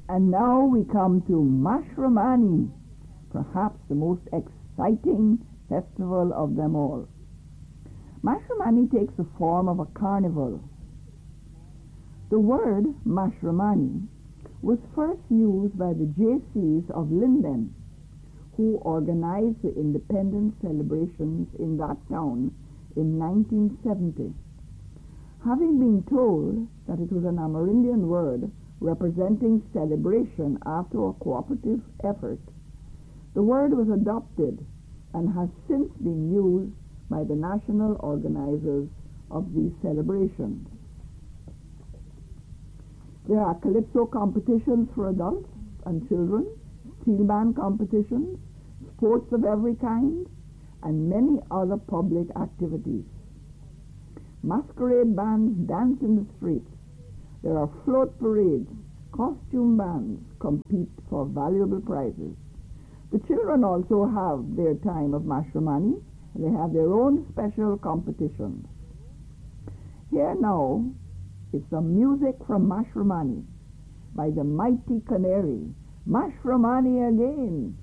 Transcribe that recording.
And now we come to Mashramani, perhaps the most exciting festival of them all. Mashramani takes the form of a carnival. The word Mashramani was first used by the Jaycees of Linden, who organized the independence celebrations in that town in 1970. Having been told that it was an Amerindian word representing celebration after a cooperative effort, the word was adopted and has since been used by the national organizers of these celebrations. There are calypso competitions for adults and children, steel band competitions, sports of every kind, and many other public activities. Masquerade bands dance in the streets. There are float parades. Costume bands compete for valuable prizes. The children also have their time of Mashramani. They have their own special competitions. Here now is some music from Mashramani by the Mighty Canary. Mashramani again.